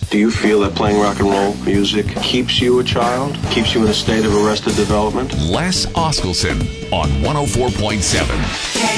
Do you feel that playing rock and roll music keeps you a child? Keeps you in a state of arrested development? Les Oskelson on 104.7.